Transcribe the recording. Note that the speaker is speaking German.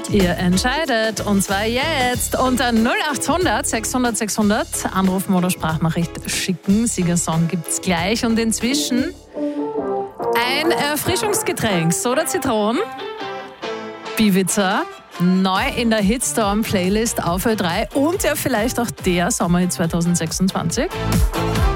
Ihr entscheidet, und zwar jetzt unter 0800 600 600 anrufen oder Sprachnachricht schicken. Siegersong gibt's gleich. Und inzwischen ein Erfrischungsgetränk, Soda Zitron, Biwiza, neu in der Hitstorm Playlist auf Ö3 und ja vielleicht auch der Sommerhit 2026.